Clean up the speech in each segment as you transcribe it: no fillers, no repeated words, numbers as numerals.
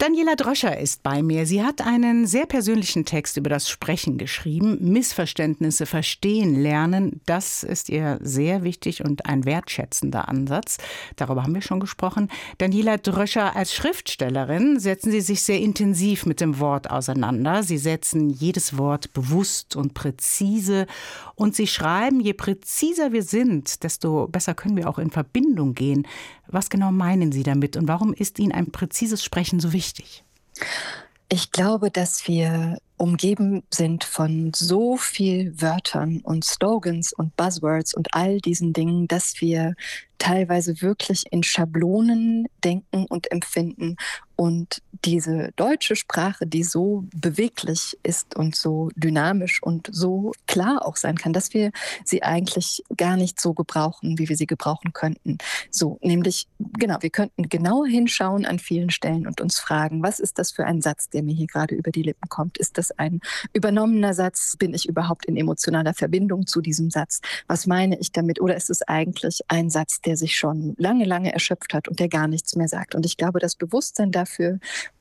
Daniela Dröscher ist bei mir. Sie hat einen sehr persönlichen Text über das Sprechen geschrieben. Missverständnisse verstehen lernen, das ist ihr sehr wichtig und ein wertschätzender Ansatz. Darüber haben wir schon gesprochen. Daniela Dröscher, als Schriftstellerin setzen Sie sich sehr intensiv mit dem Wort auseinander. Sie setzen jedes Wort bewusst und präzise. Und Sie schreiben, je präziser wir sind, desto besser können wir auch in Verbindung gehen. Was genau meinen Sie damit und warum ist Ihnen ein präzises Sprechen so wichtig? Ich glaube, dass wir umgeben sind von so viel Wörtern und Slogans und Buzzwords und all diesen Dingen, dass wir teilweise wirklich in Schablonen denken und empfinden. Und diese deutsche Sprache, die so beweglich ist und so dynamisch und so klar auch sein kann, dass wir sie eigentlich gar nicht so gebrauchen, wie wir sie gebrauchen könnten. So, nämlich, genau, wir könnten genauer hinschauen an vielen Stellen und uns fragen, was ist das für ein Satz, der mir hier gerade über die Lippen kommt? Ist das ein übernommener Satz? Bin ich überhaupt in emotionaler Verbindung zu diesem Satz? Was meine ich damit? Oder ist es eigentlich ein Satz, der sich schon lange, lange erschöpft hat und der gar nichts mehr sagt? Und ich glaube, das Bewusstsein dafür,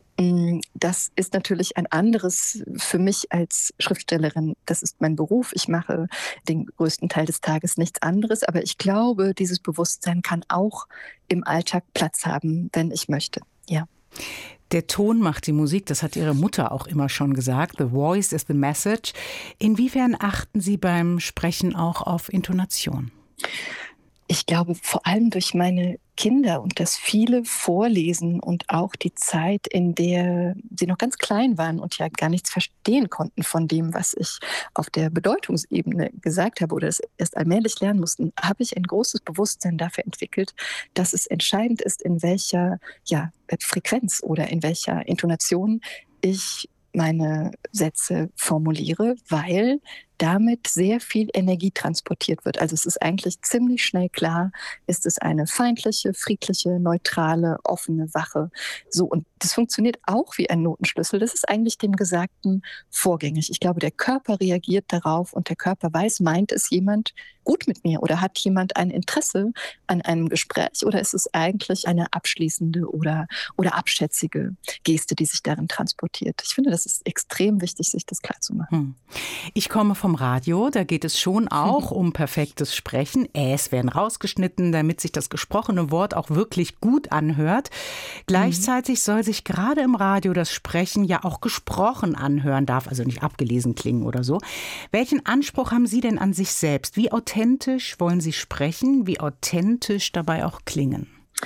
das ist natürlich ein anderes für mich als Schriftstellerin. Das ist mein Beruf. Ich mache den größten Teil des Tages nichts anderes. Aber ich glaube, dieses Bewusstsein kann auch im Alltag Platz haben, wenn ich möchte. Ja. Der Ton macht die Musik, das hat Ihre Mutter auch immer schon gesagt. The voice is the message. Inwiefern achten Sie beim Sprechen auch auf Intonation? Ich glaube, vor allem durch meine Kinder und das viele Vorlesen und auch die Zeit, in der sie noch ganz klein waren und ja gar nichts verstehen konnten von dem, was ich auf der Bedeutungsebene gesagt habe oder es erst allmählich lernen mussten, habe ich ein großes Bewusstsein dafür entwickelt, dass es entscheidend ist, in welcher Frequenz oder in welcher Intonation ich meine Sätze formuliere, weil damit sehr viel Energie transportiert wird. Also es ist eigentlich ziemlich schnell klar, ist es eine feindliche, friedliche, neutrale, offene, wache. So, und das funktioniert auch wie ein Notenschlüssel. Das ist eigentlich dem Gesagten vorgängig. Ich glaube, der Körper reagiert darauf und der Körper weiß, meint es jemand gut mit mir oder hat jemand ein Interesse an einem Gespräch oder ist es eigentlich eine abschließende oder abschätzige Geste, die sich darin transportiert. Ich finde, das ist extrem wichtig, sich das klarzumachen. Ich komme vom Radio, da geht es schon auch um perfektes Sprechen. Es werden rausgeschnitten, damit sich das gesprochene Wort auch wirklich gut anhört. Gleichzeitig soll sich gerade im Radio das Sprechen ja auch gesprochen anhören, darf also nicht abgelesen klingen oder so. Welchen Anspruch haben Sie denn an sich selbst? Wie authentisch wollen Sie sprechen? Wie authentisch dabei auch klingen?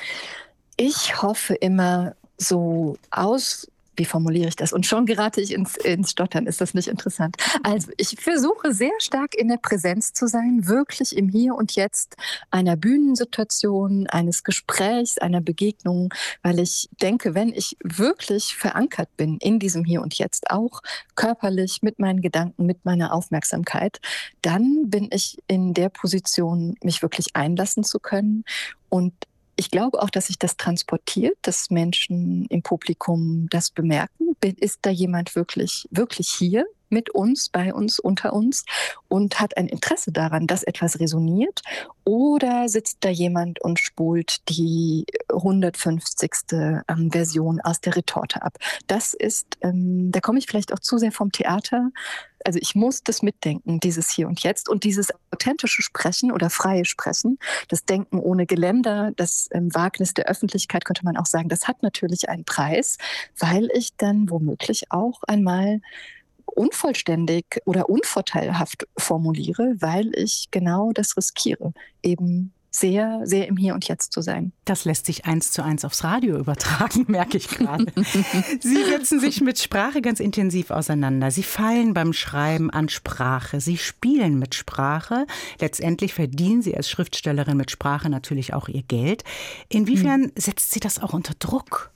Ich hoffe immer so wie formuliere ich das? Und schon gerate ich ins Stottern. Ist das nicht interessant? Also ich versuche sehr stark in der Präsenz zu sein, wirklich im Hier und Jetzt einer Bühnensituation, eines Gesprächs, einer Begegnung, weil ich denke, wenn ich wirklich verankert bin in diesem Hier und Jetzt, auch körperlich, mit meinen Gedanken, mit meiner Aufmerksamkeit, dann bin ich in der Position, mich wirklich einlassen zu können. Und ich glaube auch, dass sich das transportiert, dass Menschen im Publikum das bemerken. Ist da jemand wirklich, wirklich hier mit uns, bei uns, unter uns und hat ein Interesse daran, dass etwas resoniert? Oder sitzt da jemand und spult die 150. Version aus der Retorte ab? Das ist, da komme ich vielleicht auch zu sehr vom Theater. Also ich muss das mitdenken, dieses Hier und Jetzt und dieses authentische Sprechen oder freie Sprechen, das Denken ohne Geländer, das Wagnis der Öffentlichkeit, könnte man auch sagen, das hat natürlich einen Preis, weil ich dann womöglich auch einmal unvollständig oder unvorteilhaft formuliere, weil ich genau das riskiere, eben sehr, sehr im Hier und Jetzt zu sein. Das lässt sich 1:1 aufs Radio übertragen, merke ich gerade. Sie setzen sich mit Sprache ganz intensiv auseinander. Sie feilen beim Schreiben an Sprache. Sie spielen mit Sprache. Letztendlich verdienen Sie als Schriftstellerin mit Sprache natürlich auch Ihr Geld. Inwiefern setzt Sie das auch unter Druck?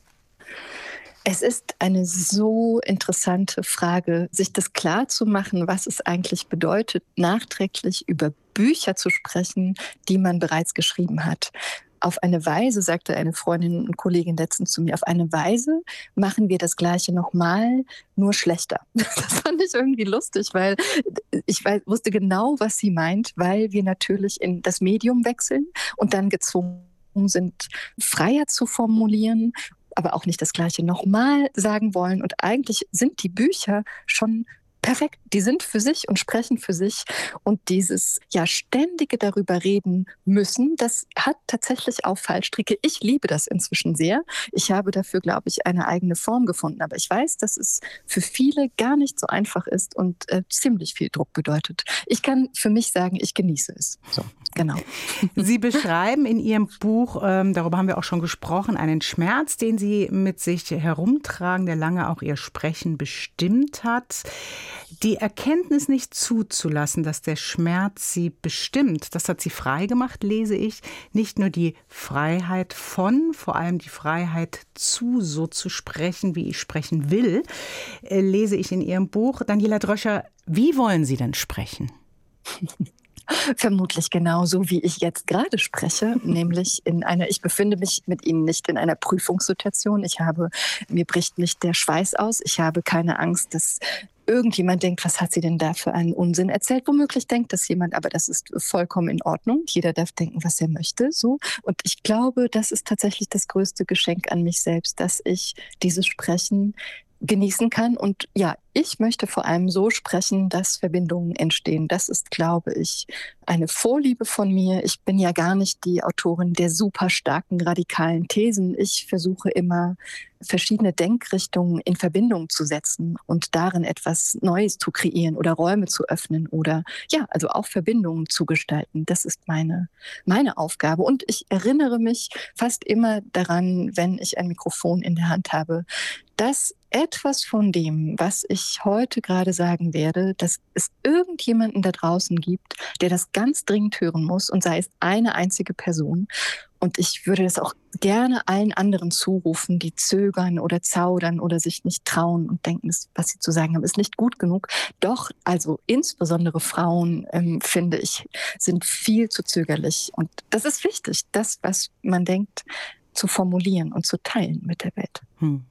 Es ist eine so interessante Frage, sich das klar zu machen, was es eigentlich bedeutet, nachträglich über Bücher zu sprechen, die man bereits geschrieben hat. Auf eine Weise, sagte eine Freundin und Kollegin letztens zu mir, auf eine Weise machen wir das Gleiche nochmal, nur schlechter. Das fand ich irgendwie lustig, weil ich wusste genau, was sie meint, weil wir natürlich in das Medium wechseln und dann gezwungen sind, freier zu formulieren aber auch nicht das Gleiche nochmal sagen wollen. Und eigentlich sind die Bücher schon perfekt, die sind für sich und sprechen für sich. Und dieses ständige darüber reden müssen, das hat tatsächlich auch Fallstricke. Ich liebe das inzwischen sehr. Ich habe dafür, glaube ich, eine eigene Form gefunden. Aber ich weiß, dass es für viele gar nicht so einfach ist und ziemlich viel Druck bedeutet. Ich kann für mich sagen, ich genieße es. So, genau. Sie beschreiben in Ihrem Buch, darüber haben wir auch schon gesprochen, einen Schmerz, den Sie mit sich herumtragen, der lange auch Ihr Sprechen bestimmt hat. Die Erkenntnis nicht zuzulassen, dass der Schmerz Sie bestimmt, das hat Sie frei gemacht, lese ich. Nicht nur die Freiheit von, vor allem die Freiheit zu, so zu sprechen, wie ich sprechen will, lese ich in Ihrem Buch. Daniela Dröscher, wie wollen Sie denn sprechen? Vermutlich genauso, wie ich jetzt gerade spreche, nämlich ich befinde mich mit Ihnen nicht in einer Prüfungssituation. Mir bricht nicht der Schweiß aus. Ich habe keine Angst, dass irgendjemand denkt, was hat sie denn da für einen Unsinn erzählt? Womöglich denkt das jemand, aber das ist vollkommen in Ordnung. Jeder darf denken, was er möchte, so. Und ich glaube, das ist tatsächlich das größte Geschenk an mich selbst, dass ich dieses Sprechen genießen kann. Und ich möchte vor allem so sprechen, dass Verbindungen entstehen. Das ist, glaube ich, eine Vorliebe von mir. Ich bin ja gar nicht die Autorin der super starken, radikalen Thesen. Ich versuche immer, verschiedene Denkrichtungen in Verbindung zu setzen und darin etwas Neues zu kreieren oder Räume zu öffnen oder also auch Verbindungen zu gestalten. Das ist meine Aufgabe. Und ich erinnere mich fast immer daran, wenn ich ein Mikrofon in der Hand habe, dass etwas von dem, was ich heute gerade sagen werde, dass es irgendjemanden da draußen gibt, der das ganz dringend hören muss, und sei es eine einzige Person. Und ich würde das auch gerne allen anderen zurufen, die zögern oder zaudern oder sich nicht trauen und denken, was sie zu sagen haben, ist nicht gut genug. Doch, also insbesondere Frauen, finde ich, sind viel zu zögerlich. Und das ist wichtig, das, was man denkt, zu formulieren und zu teilen mit der Welt.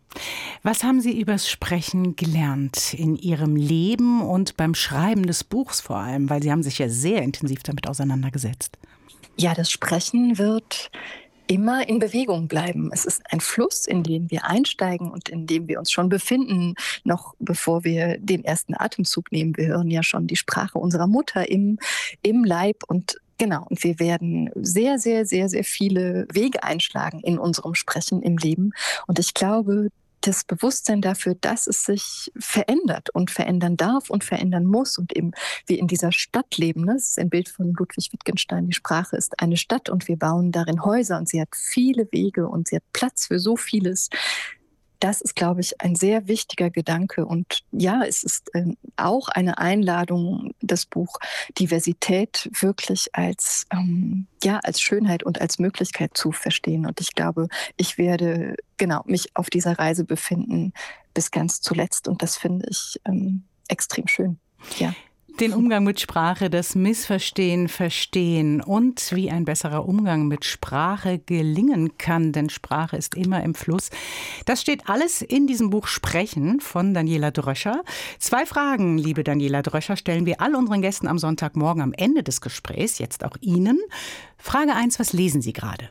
Was haben Sie übers Sprechen gelernt in Ihrem Leben und beim Schreiben des Buchs vor allem? Weil Sie haben sich ja sehr intensiv damit auseinandergesetzt. Ja, das Sprechen wird immer in Bewegung bleiben. Es ist ein Fluss, in den wir einsteigen und in dem wir uns schon befinden, noch bevor wir den ersten Atemzug nehmen. Wir hören ja schon die Sprache unserer Mutter im Leib und genau, und wir werden sehr, sehr, sehr, sehr viele Wege einschlagen in unserem Sprechen im Leben. Und ich glaube, das Bewusstsein dafür, dass es sich verändert und verändern darf und verändern muss und eben wir in dieser Stadt leben. Ne? Das ist ein Bild von Ludwig Wittgenstein. Die Sprache ist eine Stadt und wir bauen darin Häuser und sie hat viele Wege und sie hat Platz für so vieles. Das ist, glaube ich, ein sehr wichtiger Gedanke. Und es ist auch eine Einladung, das Buch Diversität wirklich als Schönheit und als Möglichkeit zu verstehen. Und ich glaube, ich werde mich auf dieser Reise befinden bis ganz zuletzt. Und das finde ich extrem schön. Ja. Den Umgang mit Sprache, das Missverstehen, Verstehen und wie ein besserer Umgang mit Sprache gelingen kann, denn Sprache ist immer im Fluss. Das steht alles in diesem Buch Sprechen von Daniela Dröscher. 2 Fragen, liebe Daniela Dröscher, stellen wir all unseren Gästen am Sonntagmorgen am Ende des Gesprächs, jetzt auch Ihnen. Frage 1, was lesen Sie gerade?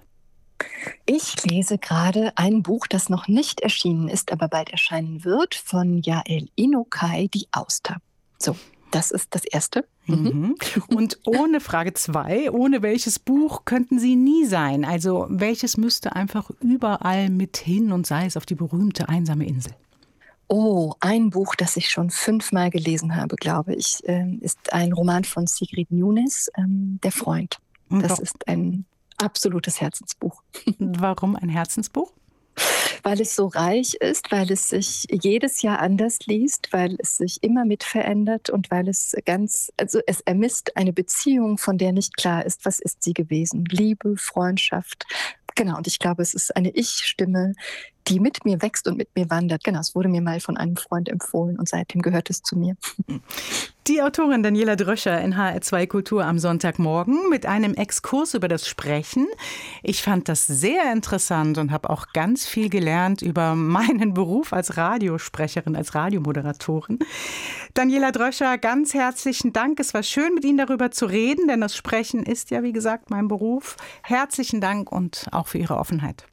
Ich lese gerade ein Buch, das noch nicht erschienen ist, aber bald erscheinen wird, von Yael Inokai, Die Auster. So. Das ist das Erste. Und ohne Frage 2, ohne welches Buch könnten Sie nie sein? Also welches müsste einfach überall mit hin und sei es auf die berühmte einsame Insel? Oh, ein Buch, das ich schon 5-mal gelesen habe, glaube ich, ist ein Roman von Sigrid Nunes, Der Freund. Das ist ein absolutes Herzensbuch. Warum ein Herzensbuch? Weil es so reich ist, weil es sich jedes Jahr anders liest, weil es sich immer mit verändert und weil es es ermisst eine Beziehung, von der nicht klar ist, was ist sie gewesen. Liebe, Freundschaft. Genau, und ich glaube, es ist eine Ich-Stimme, die mit mir wächst und mit mir wandert. Genau, es wurde mir mal von einem Freund empfohlen und seitdem gehört es zu mir. Die Autorin Daniela Dröscher in HR2 Kultur am Sonntagmorgen mit einem Exkurs über das Sprechen. Ich fand das sehr interessant und habe auch ganz viel gelernt über meinen Beruf als Radiosprecherin, als Radiomoderatorin. Daniela Dröscher, ganz herzlichen Dank. Es war schön, mit Ihnen darüber zu reden, denn das Sprechen ist ja, wie gesagt, mein Beruf. Herzlichen Dank und auch für Ihre Offenheit.